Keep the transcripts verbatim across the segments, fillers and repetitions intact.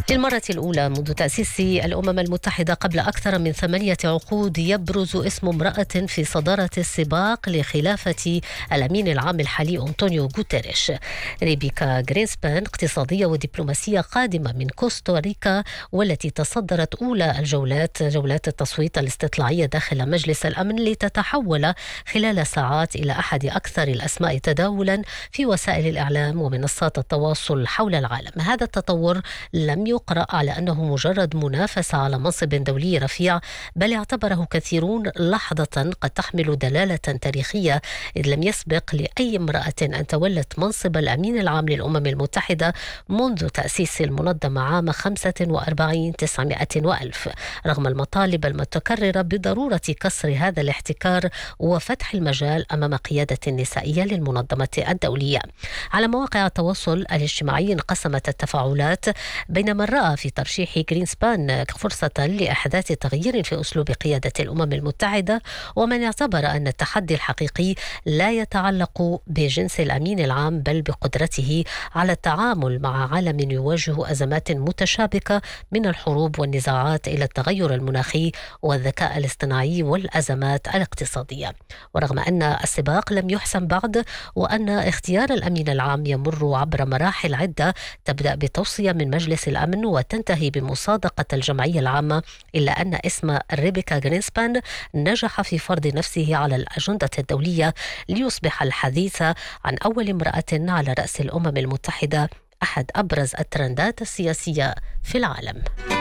للمرة الأولى منذ تأسيس الأمم المتحدة قبل أكثر من ثمانية عقود يبرز اسم امرأة في صدارة السباق لخلافة الأمين العام الحالي أنطونيو غوتيريش. ريبيكا غرينسبان اقتصادية ودبلوماسية قادمة من كوستاريكا، والتي تصدرت أولى الجولات جولات التصويت الاستطلاعية داخل مجلس الأمن، لتتحول خلال ساعات إلى أحد أكثر الأسماء تداولا في وسائل الإعلام ومنصات التواصل حول العالم. هذا التطور لم يقرأ على أنه مجرد منافسة على منصب دولي رفيع، بل اعتبره كثيرون لحظة قد تحمل دلالة تاريخية، إذ لم يسبق لأي امرأة أن تولت منصب الأمين العام للأمم المتحدة منذ تأسيس المنظمة عام خمسة وأربعين تسعمائة وألف، رغم المطالب المتكررة بضرورة كسر هذا الاحتكار وفتح المجال أمام قيادة نسائية للمنظمة الدولية. على مواقع التواصل الاجتماعي انقسمت التفاعلات بين من رأى في ترشيح غرينسبان فرصة لإحداث تغيير في أسلوب قيادة الأمم المتحدة، ومن اعتبر أن التحدي الحقيقي لا يتعلق بجنس الأمين العام بل بقدرته على التعامل مع عالم يواجه أزمات متشابكة، من الحروب والنزاعات إلى التغير المناخي والذكاء الاصطناعي والأزمات الاقتصادية. ورغم أن السباق لم يحسم بعد، وأن اختيار الأمين العام يمر عبر مراحل عدة تبدأ بتوصية من مجلس الأمن وتنتهي بمصادقة الجمعية العامة، إلا أن اسم ريبيكا غرينسبان نجح في فرض نفسه على الأجندة الدولية ليصبح الحديث عن أول امرأة على رأس الأمم المتحدة، أحد أبرز الترندات السياسية في العالم.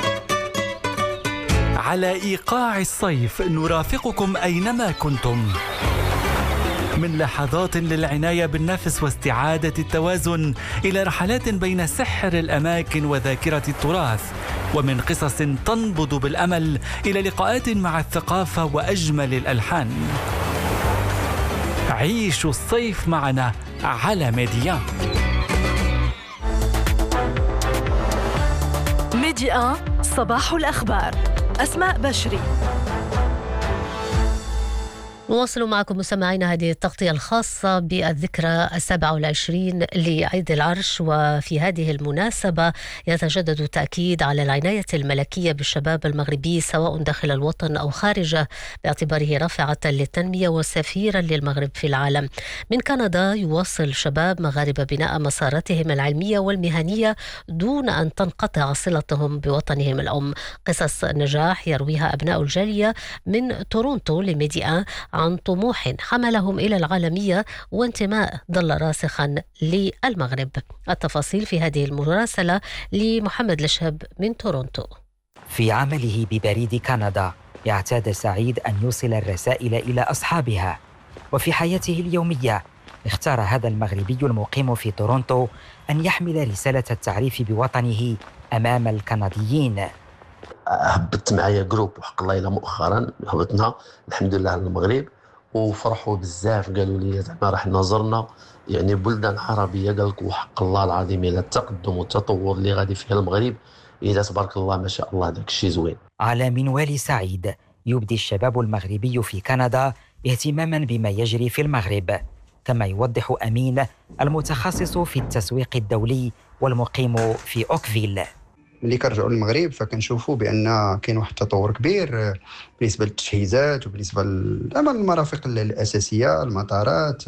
على إيقاع الصيف نرافقكم أينما كنتم، من لحظات للعناية بالنفس واستعادة التوازن إلى رحلات بين سحر الأماكن وذاكرة التراث، ومن قصص تنبض بالأمل إلى لقاءات مع الثقافة وأجمل الألحان. عيشوا الصيف معنا على ميديا. ميديا صباح الأخبار. أسماء بشري. نواصل معكم مستمعينا هذه التغطية الخاصة بالذكرى السابعة والعشرين لعيد العرش، وفي هذه المناسبة يتجدد التأكيد على العناية الملكية بالشباب المغربي سواء داخل الوطن أو خارجه، باعتباره رافعة للتنمية وسفيرا للمغرب في العالم. من كندا يواصل شباب مغاربة بناء مساراتهم العلمية والمهنية دون أن تنقطع صلتهم بوطنهم الأم. قصص نجاح يرويها أبناء الجالية من تورونتو لميديا عن طموح حملهم إلى العالمية وانتماء ظل راسخا للمغرب. التفاصيل في هذه المراسلة لمحمد لشهب من تورونتو. في عمله ببريد كندا يعتاد سعيد أن يوصل الرسائل إلى أصحابها، وفي حياته اليومية اختار هذا المغربي المقيم في تورونتو أن يحمل رسالة التعريف بوطنه أمام الكنديين. هبطت معايا جروب وحق الله إلى مؤخرا هبطنا الحمد لله على المغرب، وفرحوا بزاف، قالوا لي زعما راح نزرنا يعني بلدان عربيه، قال لك وحق الله العظيم الى التقدم والتطور اللي غادي فيه المغرب الى تبارك الله ما شاء الله، داك الشيء زوين. على منوال سعيد يبدي الشباب المغربي في كندا اهتماما بما يجري في المغرب، كما يوضح أمين المتخصص في التسويق الدولي والمقيم في أوكفيل. ملي كنرجعوا للمغرب فكنشوفوا بان كاين واحد التطور كبير بالنسبه للتجهيزات وبالنسبه للمرافق الاساسيه، المطارات،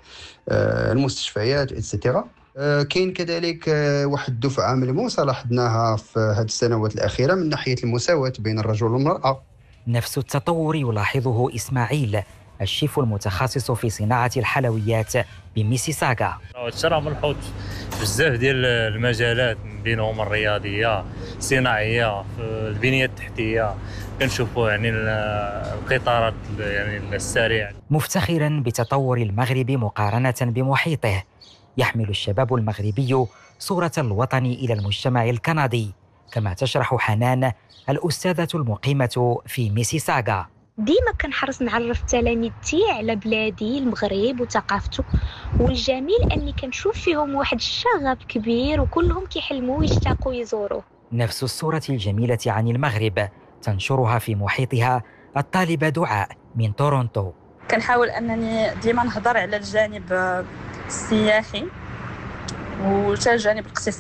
المستشفيات اكسترا. كاين كذلك واحد الدفعه ملموسه لاحظناها في هذه السنوات الاخيره من ناحيه المساواه بين الرجل والمراه. نفس التطور يلاحظه اسماعيل الشيف المتخصص في صناعه الحلويات بميسيساغا. ترى ملحوظ بزاف ديال المجالات، من بينهم الرياضيه، الصناعيه، البنيه التحتيه، كنشوفوا يعني القطارات يعني السريع. مفتخرا بتطور المغرب مقارنه بمحيطه، يحمل الشباب المغربي صوره الوطن الى المجتمع الكندي، كما تشرح حنان الاستاذه المقيمه في ميسيساغا. ديما كنحرص نعرف تلاميذتي على بلادي المغرب وثقافته، والجميل اني كنشوف فيهم واحد الشغف كبير وكلهم كيحلموا يشتاقوا يزوروه. نفس الصورة الجميلة عن المغرب تنشرها في محيطها الطالبة دعاء من تورونتو. كنحاول انني ديما نهضر على الجانب السياحي وحتى الجانب الاقتصادي